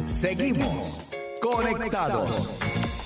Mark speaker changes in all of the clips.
Speaker 1: Seguimos conectados.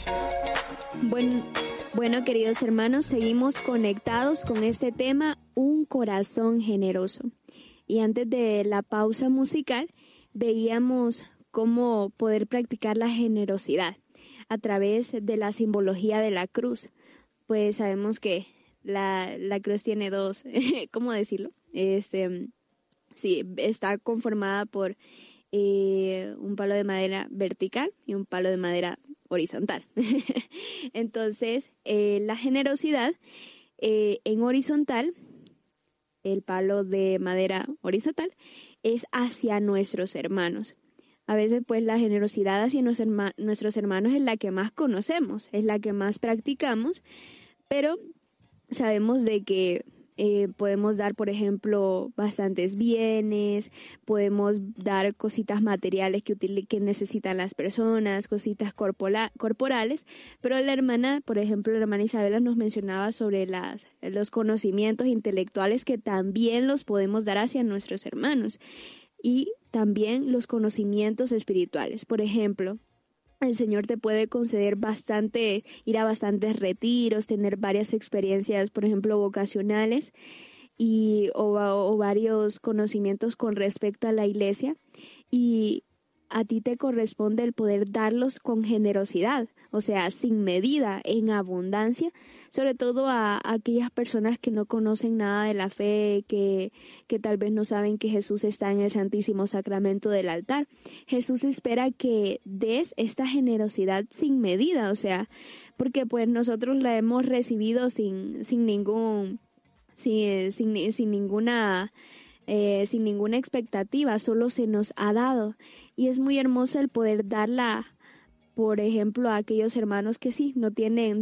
Speaker 2: Bueno, queridos hermanos, seguimos conectados con este tema, un corazón generoso. Y antes de la pausa musical, veíamos cómo poder practicar la generosidad a través de la simbología de la cruz. Pues sabemos que la cruz tiene dos, ¿cómo decirlo? Sí, está conformada por un palo de madera vertical y un palo de madera horizontal. Entonces, la generosidad en horizontal, el palo de madera horizontal, es hacia nuestros hermanos. A veces, pues, la generosidad hacia nuestros hermanos es la que más conocemos, es la que más practicamos, pero sabemos de que podemos dar, por ejemplo, bastantes bienes, podemos dar cositas materiales que necesitan las personas, cositas corporales, pero la hermana, por ejemplo, la hermana Isabela nos mencionaba sobre los conocimientos intelectuales que también los podemos dar hacia nuestros hermanos y también los conocimientos espirituales. Por ejemplo, el Señor te puede conceder ir a bastantes retiros, tener varias experiencias, por ejemplo, vocacionales o varios conocimientos con respecto a la iglesia. Y a ti te corresponde el poder darlos con generosidad, o sea, sin medida, en abundancia, sobre todo a aquellas personas que no conocen nada de la fe, que tal vez no saben que Jesús está en el Santísimo Sacramento del altar. Jesús espera que des esta generosidad sin medida, o sea, porque pues nosotros la hemos recibido sin ninguna expectativa, solo se nos ha dado. Y es muy hermoso el poder darla, por ejemplo, a aquellos hermanos que sí, no tienen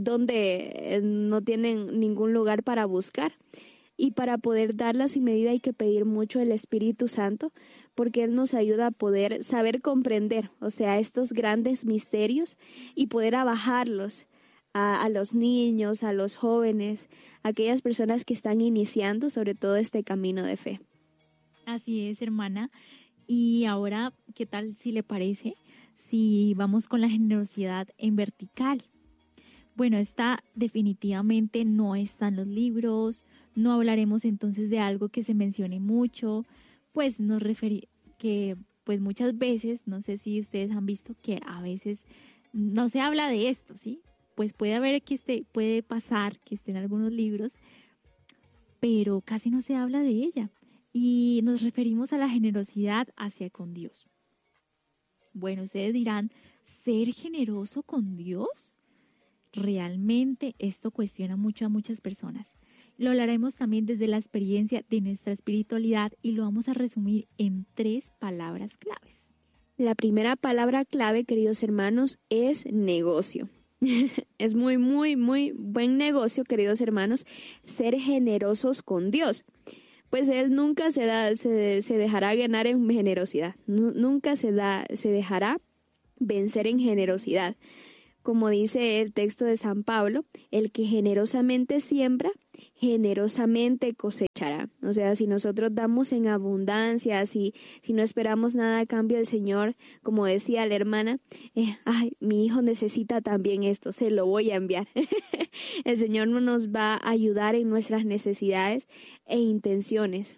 Speaker 2: ningún lugar para buscar. Y para poder darla sin medida hay que pedir mucho el Espíritu Santo, porque Él nos ayuda a poder saber comprender, o sea, estos grandes misterios y poder abajarlos a los niños, a los jóvenes, a aquellas personas que están iniciando sobre todo este camino de fe.
Speaker 3: Así es, hermana. Y ahora, ¿qué tal si le parece si vamos con la generosidad en vertical? Bueno, esta definitivamente no está en los libros, no hablaremos entonces de algo que se mencione mucho, pues pues muchas veces, no sé si ustedes han visto que a veces no se habla de esto, ¿sí? Pues puede pasar que esté en algunos libros, pero casi no se habla de ella. Y nos referimos a la generosidad hacia con Dios. Bueno, ustedes dirán, ¿ser generoso con Dios? Realmente esto cuestiona mucho a muchas personas. Lo hablaremos también desde la experiencia de nuestra espiritualidad y lo vamos a resumir en 3 palabras claves.
Speaker 2: La primera palabra clave, queridos hermanos, es negocio. Es muy, muy, muy buen negocio, queridos hermanos, ser generosos con Dios. Pues Él nunca se dejará ganar en generosidad, nunca se dejará vencer en generosidad. Como dice el texto de San Pablo, el que generosamente siembra, generosamente cosechará. O sea, si nosotros damos en abundancia, si no esperamos nada a cambio del Señor, como decía la hermana, mi hijo necesita también esto, se lo voy a enviar. El Señor no nos va a ayudar en nuestras necesidades e intenciones.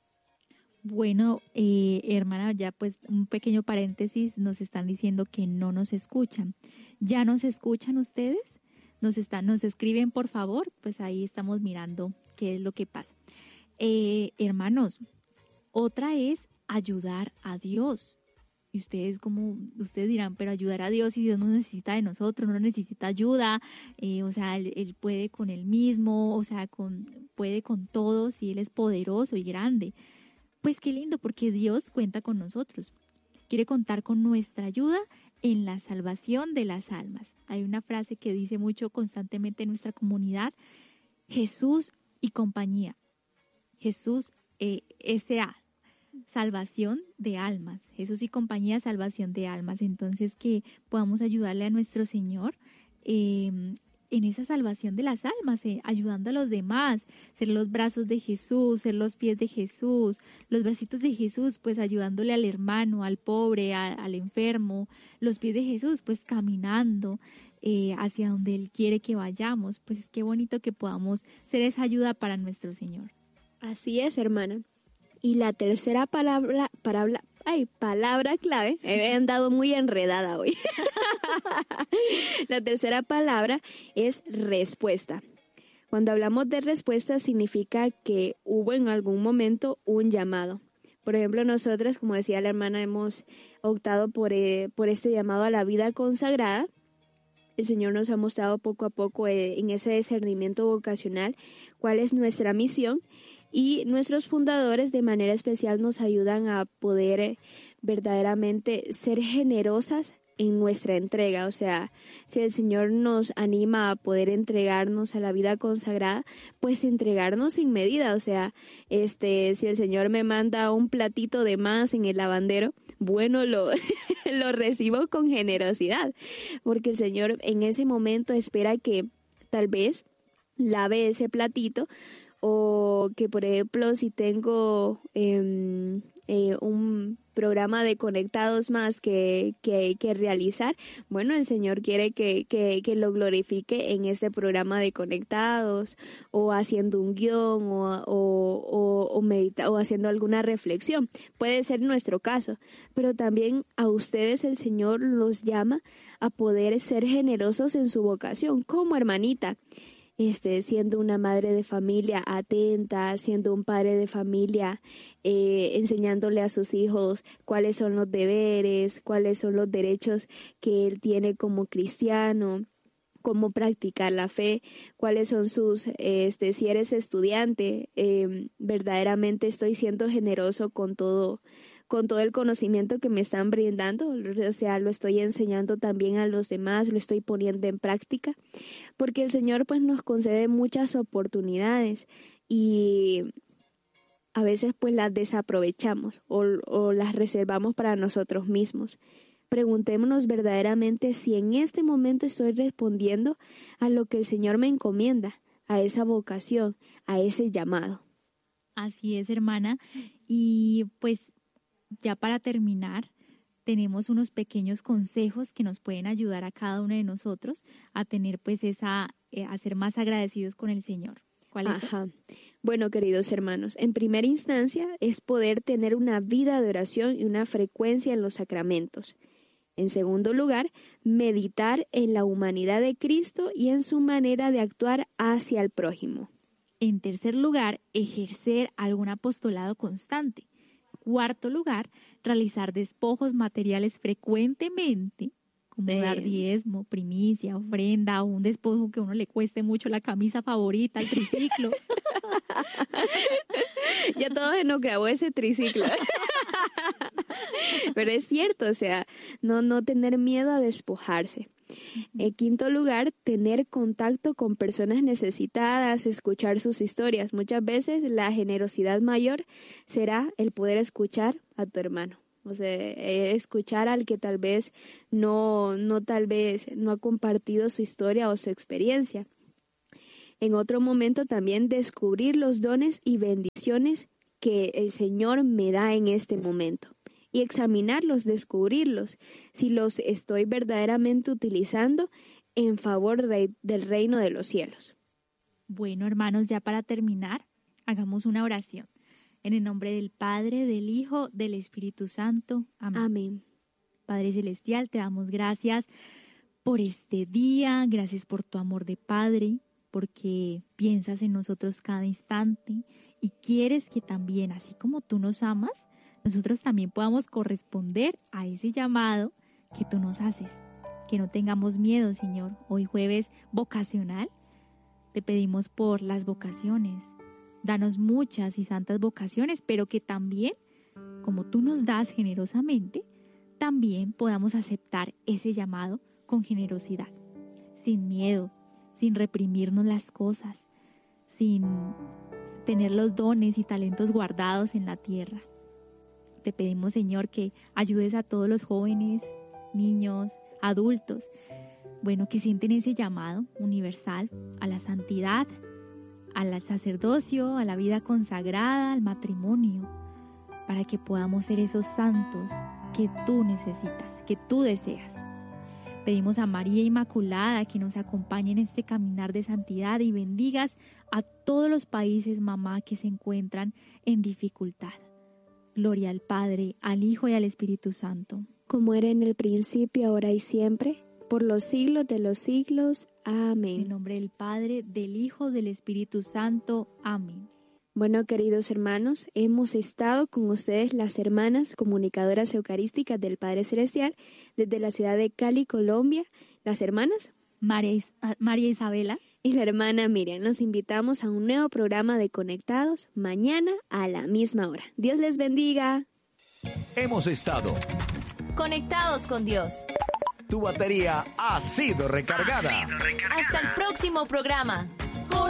Speaker 3: Bueno, hermana, ya pues un pequeño paréntesis, nos están diciendo que no nos escuchan. ¿Ya nos escuchan ustedes? Nos escriben, por favor, pues ahí estamos mirando qué es lo que pasa. Hermanos, otra es ayudar a Dios. Y ustedes dirán, pero ayudar a Dios si Dios no necesita de nosotros, no necesita ayuda, o sea, él puede con Él mismo, o sea, puede con todos y Él es poderoso y grande. Pues qué lindo, porque Dios cuenta con nosotros. Quiere contar con nuestra ayuda en la salvación de las almas. Hay una frase que dice mucho constantemente en nuestra comunidad: Jesús y compañía. Jesús S.A., salvación de almas. Jesús y compañía, salvación de almas. Entonces, que podamos ayudarle a nuestro Señor en esa salvación de las almas, ayudando a los demás, ser los brazos de Jesús, ser los pies de Jesús, los bracitos de Jesús, pues ayudándole al hermano, al pobre, al enfermo, los pies de Jesús, pues caminando hacia donde Él quiere que vayamos. Pues qué bonito que podamos ser esa ayuda para nuestro Señor.
Speaker 2: Así es, hermana. Y la tercera palabra clave, he andado muy enredada hoy. La tercera palabra es respuesta. Cuando hablamos de respuesta significa que hubo en algún momento un llamado. Por ejemplo, nosotras, como decía la hermana, hemos optado por este llamado a la vida consagrada. El Señor nos ha mostrado poco a poco en ese discernimiento vocacional cuál es nuestra misión. Y nuestros fundadores de manera especial nos ayudan a poder verdaderamente ser generosas en nuestra entrega. O sea, si el Señor nos anima a poder entregarnos a la vida consagrada, pues entregarnos sin medida. O sea, si el Señor me manda un platito de más en el lavandero, bueno, lo recibo con generosidad, porque el Señor en ese momento espera que tal vez lave ese platito. O que, por ejemplo, si tengo un programa de conectados más que realizar, bueno, el Señor quiere que lo glorifique en este programa de conectados, o haciendo un guión, o haciendo alguna reflexión. Puede ser nuestro caso, pero también a ustedes el Señor los llama a poder ser generosos en su vocación, como hermanita. Siendo una madre de familia atenta, siendo un padre de familia, enseñándole a sus hijos cuáles son los deberes, cuáles son los derechos que él tiene como cristiano, cómo practicar la fe, cuáles son sus, si eres estudiante, verdaderamente estoy siendo generoso con todo el conocimiento que me están brindando, o sea, lo estoy enseñando también a los demás, lo estoy poniendo en práctica, porque el Señor pues nos concede muchas oportunidades y a veces pues las desaprovechamos o las reservamos para nosotros mismos. Preguntémonos verdaderamente si en este momento estoy respondiendo a lo que el Señor me encomienda, a esa vocación, a ese llamado.
Speaker 3: Así es, hermana, y pues ya para terminar, tenemos unos pequeños consejos que nos pueden ayudar a cada uno de nosotros a tener pues a ser más agradecidos con el Señor. ¿Cuál es?
Speaker 2: Ajá. Bueno, queridos hermanos, en primera instancia es poder tener una vida de oración y una frecuencia en los sacramentos. En segundo lugar, meditar en la humanidad de Cristo y en su manera de actuar hacia el prójimo.
Speaker 3: En tercer lugar, ejercer algún apostolado constante. Cuarto lugar, realizar despojos materiales frecuentemente, como dar diezmo, primicia, ofrenda, o un despojo que a uno le cueste mucho, la camisa favorita, el triciclo.
Speaker 2: Ya todos se nos grabó ese triciclo. Pero es cierto, o sea, no tener miedo a despojarse. En quinto lugar, tener contacto con personas necesitadas, escuchar sus historias. Muchas veces la generosidad mayor será el poder escuchar a tu hermano. O sea, escuchar al que tal vez no ha compartido su historia o su experiencia. En otro momento también descubrir los dones y bendiciones que el Señor me da en este momento. Y examinarlos, descubrirlos, si los estoy verdaderamente utilizando en favor del reino de los cielos.
Speaker 3: Bueno, hermanos, ya para terminar, hagamos una oración. En el nombre del Padre, del Hijo, del Espíritu Santo. Amén.
Speaker 2: Amén.
Speaker 3: Padre Celestial, te damos gracias por este día, gracias por tu amor de Padre, porque piensas en nosotros cada instante y quieres que también, así como tú nos amas, nosotros también podamos corresponder a ese llamado que tú nos haces. Que no tengamos miedo, Señor. Hoy jueves vocacional, te pedimos por las vocaciones. Danos muchas y santas vocaciones, pero que también, como tú nos das generosamente, también podamos aceptar ese llamado con generosidad, sin miedo, sin reprimirnos las cosas, sin tener los dones y talentos guardados en la tierra. Te pedimos, Señor, que ayudes a todos los jóvenes, niños, adultos, bueno, que sienten ese llamado universal a la santidad, al sacerdocio, a la vida consagrada, al matrimonio, para que podamos ser esos santos que tú necesitas, que tú deseas. Pedimos a María Inmaculada que nos acompañe en este caminar de santidad y bendigas a todos los países, mamá, que se encuentran en dificultad. Gloria al Padre, al Hijo y al Espíritu Santo.
Speaker 2: Como era en el principio, ahora y siempre, por los siglos de los siglos. Amén.
Speaker 3: En nombre del Padre, del Hijo, del Espíritu Santo. Amén.
Speaker 2: Bueno, queridos hermanos, hemos estado con ustedes las hermanas comunicadoras eucarísticas del Padre Celestial desde la ciudad de Cali, Colombia. Las hermanas
Speaker 3: María Isabela
Speaker 2: y la hermana Miriam. Los invitamos a un nuevo programa de Conectados mañana a la misma hora. Dios les bendiga.
Speaker 1: Hemos estado
Speaker 4: Conectados con Dios.
Speaker 1: Tu batería ha sido recargada.
Speaker 4: Hasta el próximo programa.